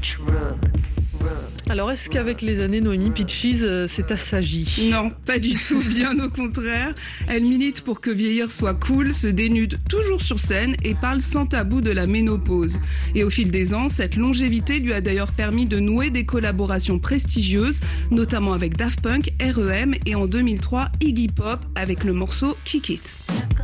Alors, est-ce qu'avec les années, Noémie Peaches s'est assagie ? Non, pas du tout, bien au contraire. Elle milite pour que vieillir soit cool, se dénude toujours sur scène et parle sans tabou de la ménopause. Et au fil des ans, cette longévité lui a d'ailleurs permis de nouer des collaborations prestigieuses, notamment avec Daft Punk, R.E.M. et en 2003 Iggy Pop avec le morceau Kick It.